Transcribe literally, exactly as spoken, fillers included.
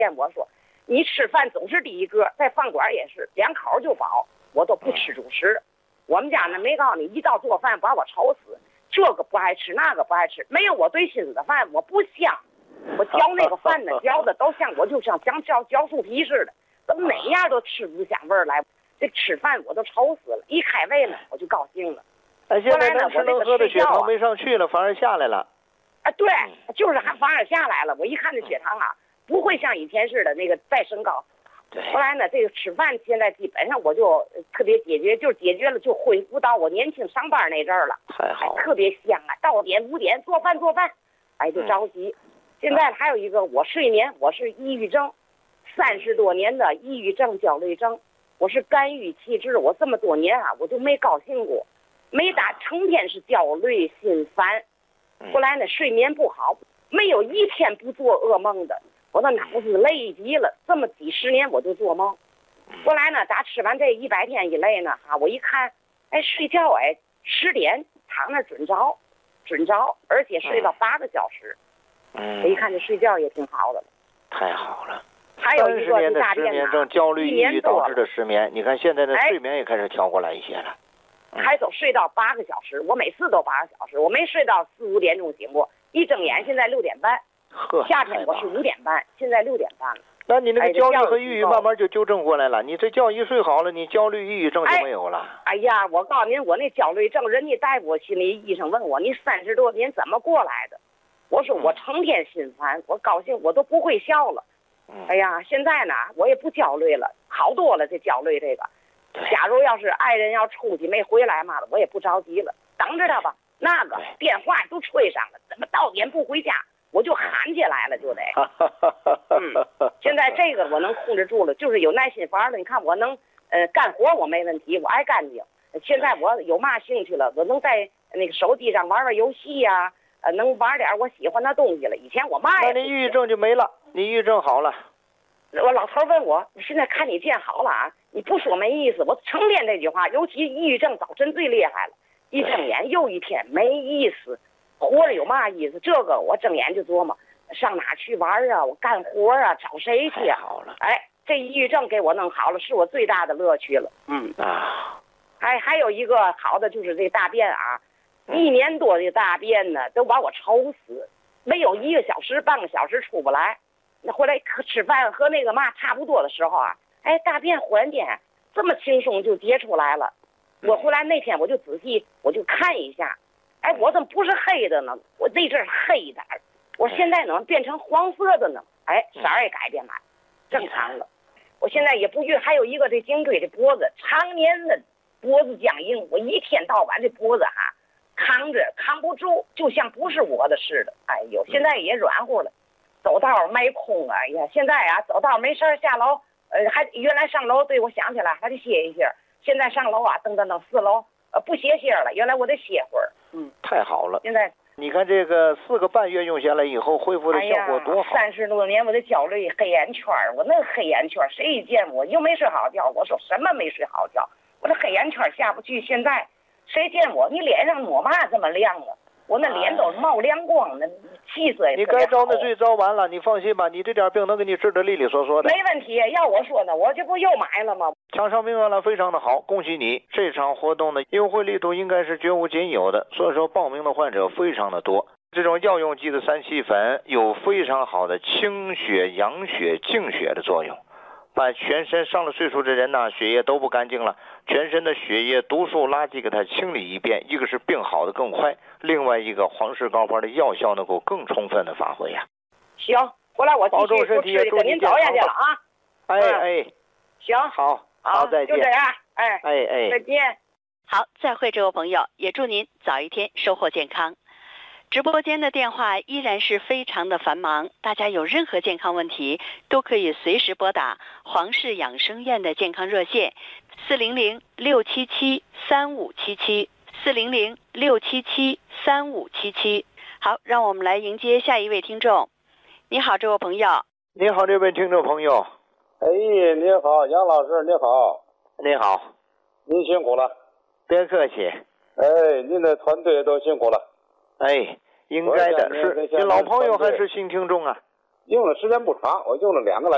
见我说，你吃饭总是第一个，在饭馆也是两口就饱，我都不吃主食。我们家呢没告诉你，一到做饭把我愁死，这个不爱吃，那个不爱吃，没有我对心思的饭我不香。我嚼那个饭呢，嚼的都像我就像像嚼嚼树皮似的，怎么哪样都吃不出香味儿来。这吃饭我都愁死了，一开胃呢我就高兴了。 哎，现在能吃能喝的血糖没上去了，反而下来了。 啊，对，就是还反而下来了。我一看这血糖啊，不会像以前似的那个再升高。 对。 后来呢，这个吃饭现在基本上我就特别解决，就解决了，就恢复到我年轻上班那阵儿了。 太好了。 哎，特别香啊！到点五点做饭做饭，哎，就着急。嗯、现在还有一个，我睡眠，我是抑郁症，三十多年的抑郁症、焦虑症，我是肝郁气滞，我这么多年啊，我就没高兴过。没打，成天是焦虑心烦，后来呢睡眠不好，没有一天不做噩梦的，我的脑子累极了，这么几十年我就做梦。后来呢，打吃完这一百天以内呢，哈，我一看，哎，睡觉哎，十点躺那准着，准着，而且睡到八个小时， 嗯， 我一看这睡觉也挺好的了。 太好了。 还有一个是大便失眠症、焦虑、抑郁导致的失眠，你看现在的睡眠也开始调过来一些了。 还总睡到八个小时，我每次都八个小时，我没睡到四五点钟醒过，一睁眼现在六点半。 呵， 夏天我是五点半，现在六点半了。 那你那个焦虑和抑郁慢慢就纠正过来了，你这觉一睡好了，你焦虑、抑郁症就没有了。 哎, 哎呀，我告诉您，我那焦虑症，人家大夫心理医生问我，你三十多年怎么过来的？我说我成天心烦，我高兴我都不会笑了。哎呀，现在呢，我也不焦虑了，好多了，这焦虑这个。假如要是爱人要出去没回来嘛的，我也不着急了，等着他吧。那个电话都吹上了，怎么到点不回家，我就喊起来了，就得。嗯，现在这个我能控制住了，就是有耐心法了。你看我能呃干活我没问题，我爱干净。现在我有嘛兴趣了，我能在那个手机上玩玩游戏呀、啊，呃，能玩点我喜欢的东西了。以前我嘛也。 那你抑郁症就没了，你抑郁症好了。 我老头问我，现在看你见好了啊，你不说没意思。我成天这句话，尤其抑郁症早真最厉害了。一睁眼又一天，没意思，活着有嘛意思？这个我睁眼就琢磨，上哪去玩啊？我干活啊，找谁去啊？ 好了， 哎，这抑郁症给我弄好了，是我最大的乐趣了。嗯啊， 还还有一个好的就是这大便啊，一年多的大便呢，都把我愁死，没有一个小时、半个小时出不来。那回来吃饭和那个嘛差不多的时候啊，哎，大便忽然间这么轻松就结出来了。我回来那天我就仔细我就看一下，哎，我怎么不是黑的呢？我那阵黑的，我现在怎么变成黄色的呢？哎，色儿也改变了，正常了。我现在也不孕，还有一个这颈椎的脖子，常年的脖子僵硬，我一天到晚这脖子哈、啊、扛着扛不住，就像不是我的似的。哎呦，现在也软和了。走道没空啊！哎呀，现在啊，走道没事下楼，呃，还原来上楼，对我想起来还得歇一歇。现在上楼啊，噔噔噔四楼，呃，不歇歇了。原来我得歇会儿。嗯， 太好了。 现在你看这个四个半月用下来以后，恢复的效果多好。 三十多年我的焦虑黑眼圈，我那黑眼圈谁一见我又没睡好觉，我说什么没睡好觉？我这黑眼圈下不去。现在谁见我，你脸上抹嘛这么亮啊？我那脸都冒亮光，那气色也你该遭的罪遭完了，你放心吧，你这点病能给你治得利利索索的。 没问题，要我说呢，我这不又买了吗？ 抢上名额了，非常的好，恭喜你！这场活动的优惠力度应该是绝无仅有的，所以说报名的患者非常的多。这种药用级的三七粉有非常好的清血、养血、净血的作用。把全身上了岁数的人呢，血液都不干净了，全身的血液毒素垃圾给它清理一遍，一个是病好的更快，另外一个黄氏膏牌的药效能够更充分的发挥呀、 啊。行，回来我继续保重身体，祝您走下去了啊。 哎哎， 行， 好，好，再见， 就这样，哎哎哎， 再见。 好，再会，这位朋友，也祝您早一天收获健康。直播间的电话依然是非常的繁忙，大家有任何健康问题都可以随时拨打黄氏养生院的健康热线四零零六七七三五七七四零零六七七三五七七。好，让我们来迎接下一位听众。你好，这位朋友。 你好，这位听众朋友。 哎，你好，杨老师，你好。 你好， 您辛苦了。 别客气。 哎，您的团队都辛苦了。 哎，应该的，是是老朋友还是新听众啊？ 用的时间不长，我用了两个来